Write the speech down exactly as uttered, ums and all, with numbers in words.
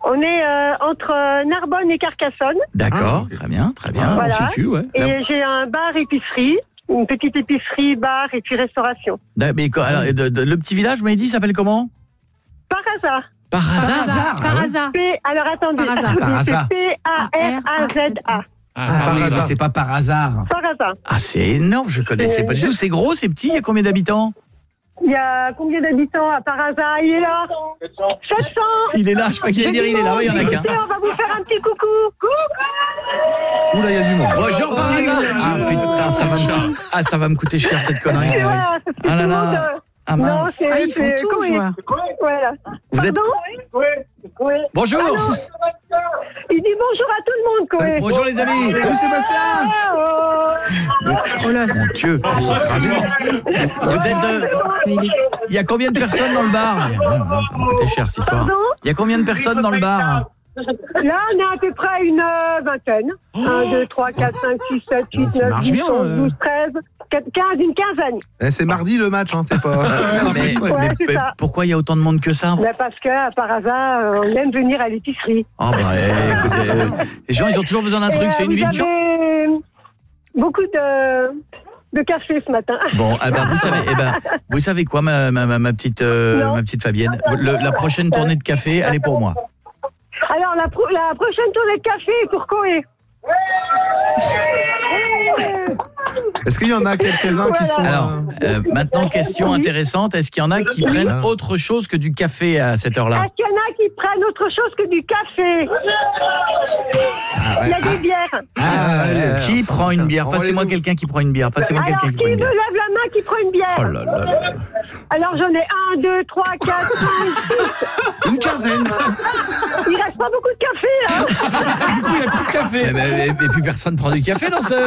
On est euh, entre Narbonne et Carcassonne. D'accord, très bien, très bien. Voilà. On situe, ouais. Et Là- j'ai un bar-épicerie, une petite épicerie, bar et puis restauration. Da- Mais quoi, alors, de- de- le petit village, vous m'avez dit, s'appelle comment? Par hasard. Par hasard. Par hasard. P, alors attendez. Par hasard. Par hasard. C'est P A R A Z A. Ah, par oui, hasard. bah, c'est pas par hasard. Par hasard. Ah, c'est énorme, je connaissais pas du tout. C'est gros, c'est petit, il y a combien d'habitants? Il y a combien d'habitants à Par hasard? Il est là. sept cents. Il est là, je crois qu'il allait dire il est là, oui, il y en a qu'un. On va vous faire un petit coucou. Coucou. Oula, il y a du monde. Bonjour par hasard. Ah putain, ça va me, ah, ça va me coûter cher cette connerie. Et voilà, ça fait Ah là tout le là. monde, euh, Ah Non, mince. c'est Ah, ils font c'est tout, Coé. je vois. Voilà. Vous êtes- Pardon? Bonjour. Il dit bonjour à tout le monde, Coé. Bonjour les amis. Salut Sébastien. Oh là, Mon Dieu, ils sont cramés. Vous êtes, euh, il y a combien de personnes dans le bar? Ah, ça va coûter cher cette histoire. Pardon? Il y a combien de personnes dans le bar? Là, on est à peu près une euh, vingtaine. un, deux, trois, quatre, cinq, six, sept, huit, Ça neuf, marche dix, bien, onze, euh. douze, treize, quinze, une quinzaine. Eh, c'est mardi le match, hein, c'est pas. Mais, Ouais, mais- c'est mais ça. pourquoi il y a autant de monde que ça? Mais parce que, par hasard, euh, on aime venir à l'épicerie. Oh bah eh, écoutez, euh, les gens ils ont toujours besoin d'un Et, truc, euh, c'est une vous ville de gens. avez beaucoup de, de café ce matin. Bon, eh ben, vous savez, eh ben, vous savez quoi, ma, ma, ma, ma petite, euh, Non. ma petite Fabienne, Le- la prochaine tournée de café, elle est pour moi. Alors, la, pro- la prochaine tournée de café est pour Coé. Est-ce qu'il y en a quelques-uns qui sont. Alors, euh, euh, maintenant, question intéressante, est-ce qu'il y en a qui prennent Oui. autre chose que du café à cette heure-là? Est-ce qu'il y en a qui prennent autre chose que du café? Il y a des bières. Ah, allez, Qui alors, prend une bière? on va Passez-moi les- quelqu'un qui prend une bière. Passez-moi Alors, quelqu'un qui qui prend me une bière. lève la main qui prend une bière? Oh là là là. Alors, j'en ai un, deux, trois, quatre, cinq. Une quinzaine. Il reste pas beaucoup de café, hein? Du coup, il n'y a plus de café. Eh ben, Et, et puis personne prend du café dans ce...